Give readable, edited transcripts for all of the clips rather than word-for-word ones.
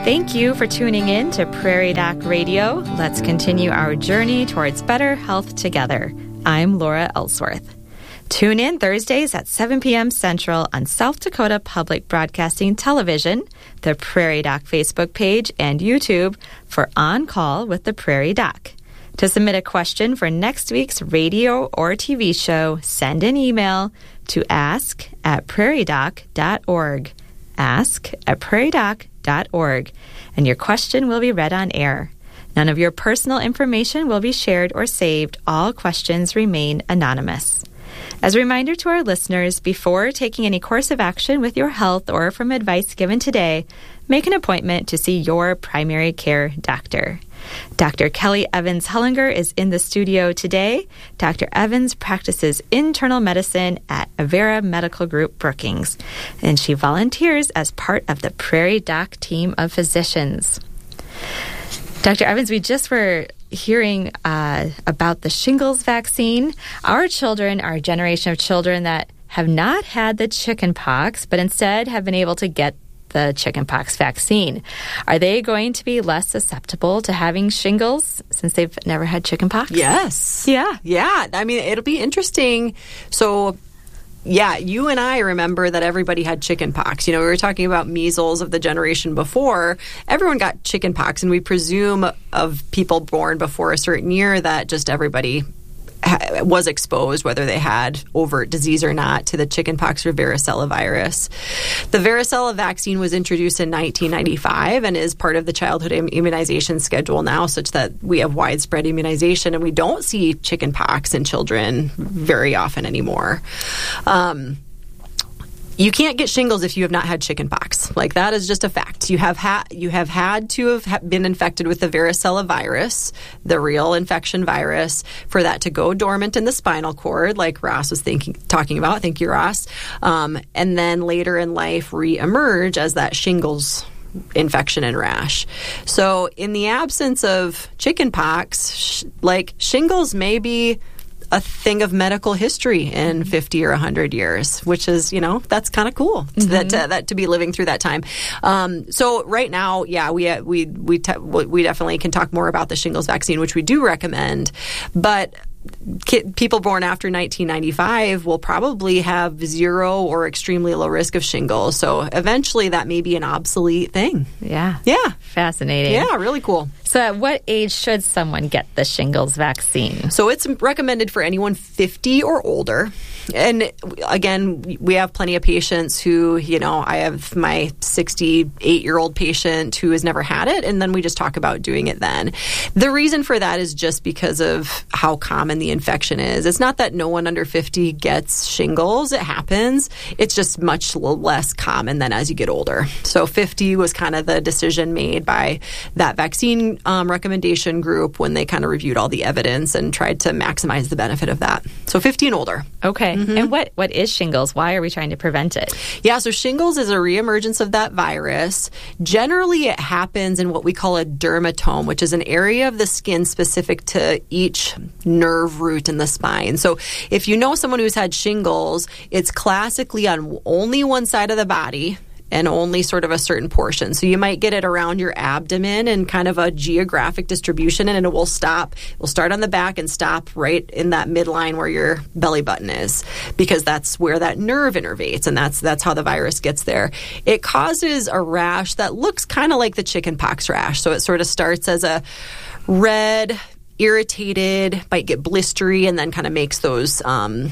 Thank you for tuning in to Prairie Doc Radio. Let's continue our journey towards better health together. I'm Laura Ellsworth. Tune in Thursdays at 7 p.m. Central on South Dakota Public Broadcasting Television, the Prairie Doc Facebook page, and YouTube for On Call with the Prairie Doc. To submit a question for next week's radio or TV show, send an email to ask@prairiedoc.org. ask@prairiedoc.org, and your question will be read on air. None of your personal information will be shared or saved. All questions remain anonymous. As a reminder to our listeners, before taking any course of action with your health or from advice given today, make an appointment to see your primary care doctor. Dr. Kelly Evans Hellinger is in the studio today. Dr. Evans practices internal medicine at Avera Medical Group Brookings, and she volunteers as part of the Prairie Doc team of physicians. Dr. Evans, we just were hearing about the shingles vaccine. Our children are a generation of children that have not had the chicken pox, but instead have been able to get the chickenpox vaccine. Are they going to be less susceptible to having shingles since they've never had chickenpox? Yes. Yeah. I mean, it'll be interesting. So, yeah, you and I remember that everybody had chickenpox. You know, we were talking about measles of the generation before. Everyone got chickenpox, and we presume of people born before a certain year that just everybody was exposed, whether they had overt disease or not, to the chickenpox or varicella virus. The varicella vaccine was introduced in 1995 and is part of the childhood immunization schedule now, such that we have widespread immunization, and we don't see chickenpox in children very often anymore. You can't get shingles if you have not had chickenpox. Like, that is just a fact. You have had to have been infected with the varicella virus, the real infection virus, for that to go dormant in the spinal cord, like Ross was talking about. Thank you, Ross. And then later in life reemerge as that shingles infection and rash. So in the absence of chickenpox, shingles may be a thing of medical history in 50 or 100 years, which is, that's kind of cool that to be living through that time. So right now, yeah, we definitely can talk more about the shingles vaccine, which we do recommend, but people born after 1995 will probably have zero or extremely low risk of shingles. So eventually that may be an obsolete thing. Yeah. Yeah. Fascinating. Yeah, really cool. So at what age should someone get the shingles vaccine? So it's recommended for anyone 50 or older. And again, we have plenty of patients who, I have my 68-year-old patient who has never had it, and then we just talk about doing it then. The reason for that is just because of how common the infection is. It's not that no one under 50 gets shingles. It happens. It's just much less common than as you get older. So 50 was kind of the decision made by that vaccine recommendation group when they kind of reviewed all the evidence and tried to maximize the benefit of that. So 50 and older. Okay. Mm-hmm. And what is shingles? Why are we trying to prevent it? Yeah, so shingles is a reemergence of that virus. Generally, it happens in what we call a dermatome, which is an area of the skin specific to each nerve root in the spine. So if you know someone who's had shingles, it's classically on only one side of the body and only sort of a certain portion. So you might get it around your abdomen and kind of a geographic distribution, and it will stop. It will start on the back and stop right in that midline where your belly button is, because that's where that nerve innervates, and that's how the virus gets there. It causes a rash that looks kind of like the chickenpox rash. So it sort of starts as a red, irritated, might get blistery, and then kind of makes those kind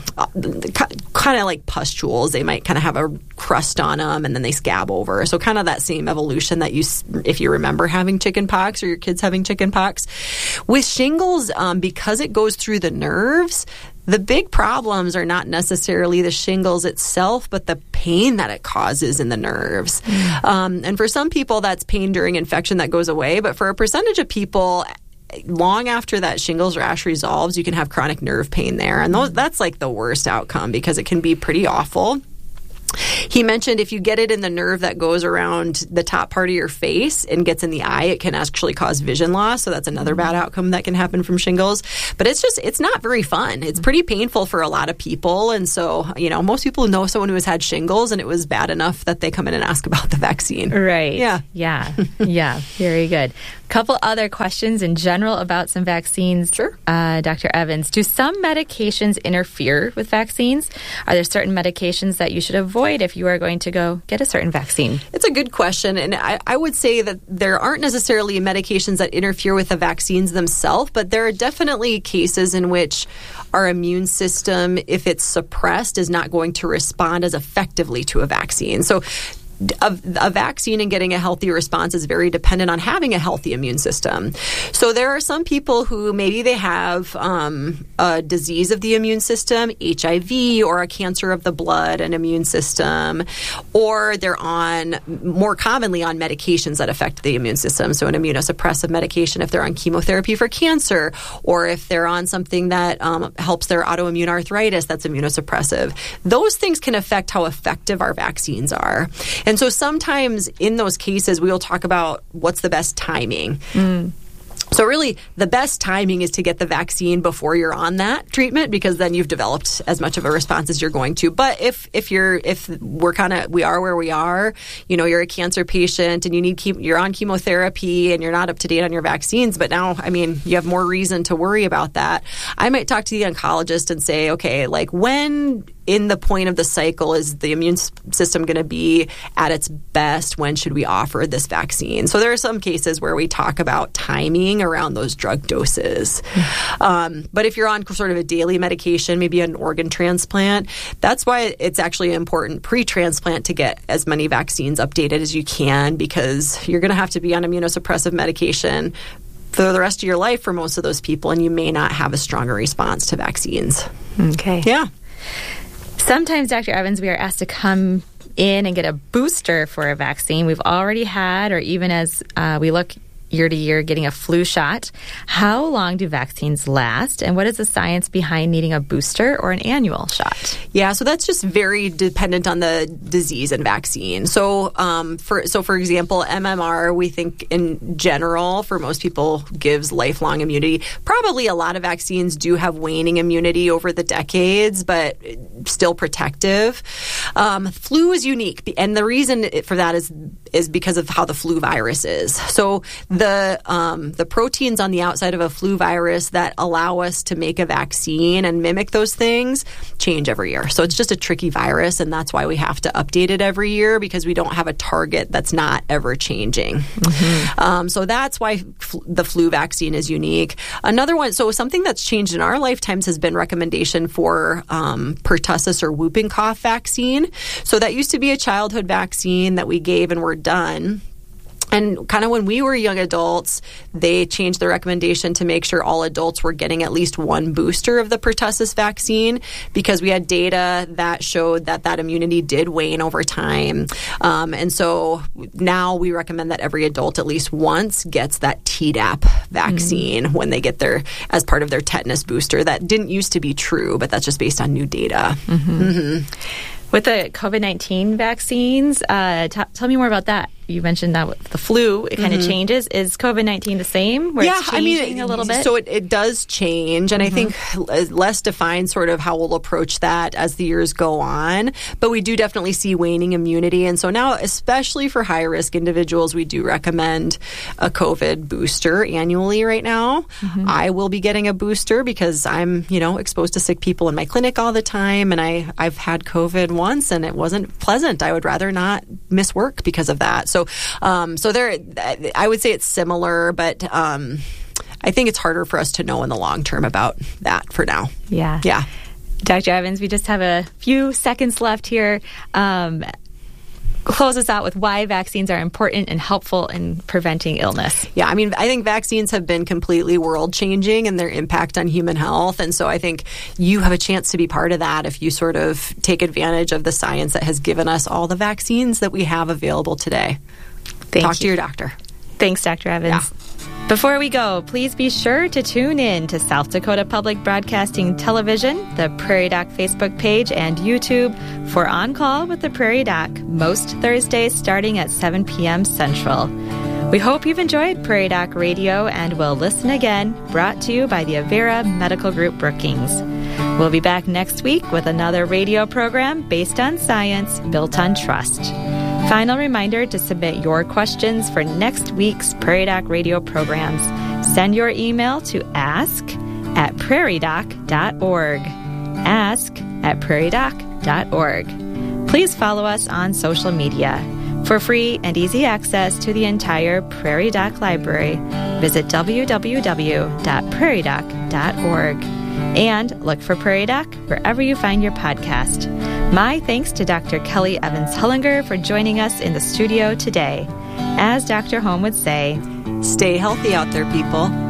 of like pustules. They might kind of have a crust on them, and then they scab over. So kind of that same evolution that if you remember having chickenpox or your kids having chickenpox. With shingles, because it goes through the nerves, the big problems are not necessarily the shingles itself, but the pain that it causes in the nerves. And for some people, that's pain during infection that goes away. But for a percentage of people, long after that shingles rash resolves, you can have chronic nerve pain there. And that's like the worst outcome, because it can be pretty awful. He mentioned if you get it in the nerve that goes around the top part of your face and gets in the eye, it can actually cause vision loss. So that's another bad outcome that can happen from shingles. But it's not very fun. It's pretty painful for a lot of people. And so, most people know someone who has had shingles, and it was bad enough that they come in and ask about the vaccine. Right. Yeah. Yeah. Very good. Couple other questions in general about some vaccines. Sure. Dr. Evans, do some medications interfere with vaccines? Are there certain medications that you should avoid if you are going to go get a certain vaccine? It's a good question. And I would say that there aren't necessarily medications that interfere with the vaccines themselves, but there are definitely cases in which our immune system, if it's suppressed, is not going to respond as effectively to a vaccine. So a vaccine and getting a healthy response is very dependent on having a healthy immune system. So there are some people who maybe they have a disease of the immune system, HIV, or a cancer of the blood and immune system, or they're more commonly on medications that affect the immune system. So an immunosuppressive medication if they're on chemotherapy for cancer, or if they're on something that helps their autoimmune arthritis that's immunosuppressive. Those things can affect how effective our vaccines are. And so sometimes in those cases, we will talk about what's the best timing. So really, the best timing is to get the vaccine before you're on that treatment, because then you've developed as much of a response as you're going to. But if we are where we are, you're a cancer patient and you're on chemotherapy and you're not up to date on your vaccines, but now, you have more reason to worry about that. I might talk to the oncologist and say, okay, when in the point of the cycle is the immune system going to be at its best? When should we offer this vaccine? So there are some cases where we talk about timing around those drug doses. But if you're on sort of a daily medication, maybe an organ transplant, that's why it's actually important pre-transplant to get as many vaccines updated as you can, because you're going to have to be on immunosuppressive medication for the rest of your life for most of those people, and you may not have a stronger response to vaccines. Okay. Yeah. Sometimes, Dr. Evans, we are asked to come in and get a booster for a vaccine we've already had, or even as we look year to year getting a flu shot. How long do vaccines last, and what is the science behind needing a booster or an annual shot? Yeah, so that's just very dependent on the disease and vaccine. So, for example, MMR, we think in general for most people gives lifelong immunity. Probably a lot of vaccines do have waning immunity over the decades, but still protective. Flu is unique, and the reason for that is because of how the flu virus is. So the proteins on the outside of a flu virus that allow us to make a vaccine and mimic those things change every year. So it's just a tricky virus, and that's why we have to update it every year, because we don't have a target that's not ever changing. Mm-hmm. So that's why the flu vaccine is unique. Another one, so something that's changed in our lifetimes has been recommendation for pertussis or whooping cough vaccine. So that used to be a childhood vaccine that we gave and we're done. And kind of when we were young adults, they changed the recommendation to make sure all adults were getting at least one booster of the pertussis vaccine, because we had data that showed that immunity did wane over time. And so now we recommend that every adult at least once gets that Tdap vaccine when they get as part of their tetanus booster. That didn't used to be true, but that's just based on new data. Mm-hmm. Mm-hmm. With the COVID-19 vaccines, tell me more about that. You mentioned that with the flu, it kind of changes. Is COVID-19 the same? Where it's changing a little bit? So it does change, and I think less defined sort of how we'll approach that as the years go on. But we do definitely see waning immunity, and so now, especially for high-risk individuals, we do recommend a COVID booster annually right now. Mm-hmm. I will be getting a booster because I'm, exposed to sick people in my clinic all the time, and I've had COVID once, and it wasn't pleasant. I would rather not miss work because of that. So there, I would say it's similar, but I think it's harder for us to know in the long term about that for now. Yeah. Yeah. Dr. Evans, we just have a few seconds left here. Close us out with why vaccines are important and helpful in preventing illness. Yeah, I think vaccines have been completely world-changing in their impact on human health. And so I think you have a chance to be part of that if you sort of take advantage of the science that has given us all the vaccines that we have available today. Talk to your doctor. Thanks, Dr. Evans. Yeah. Before we go, please be sure to tune in to South Dakota Public Broadcasting Television, the Prairie Doc Facebook page, and YouTube for On Call with the Prairie Doc, most Thursdays starting at 7 p.m. Central. We hope you've enjoyed Prairie Doc Radio and will listen again, brought to you by the Avera Medical Group Brookings. We'll be back next week with another radio program based on science, built on trust. Final reminder to submit your questions for next week's Prairie Doc radio programs. Send your email to ask@prairiedoc.org. ask@prairiedoc.org. Please follow us on social media. For free and easy access to the entire Prairie Doc Library, visit www.prairiedoc.org. And look for Prairie Doc wherever you find your podcast. My thanks to Dr. Kelly Evans Hullinger for joining us in the studio today. As Dr. Holm would say, stay healthy out there, people.